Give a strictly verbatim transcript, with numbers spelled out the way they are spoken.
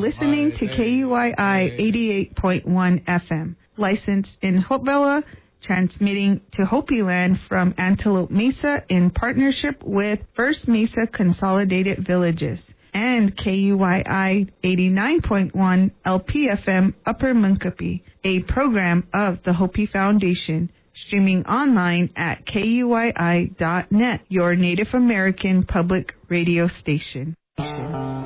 listening to K U I I eighty-eight point one F M, licensed in Hopevilla, transmitting to Hopi Land from Antelope Mesa in partnership with First Mesa Consolidated Villages, and K U I I eighty-nine point one L P F M Upper Munkapi, a program of the Hopi Foundation, streaming online at K U I I dot net, your Native American public radio station.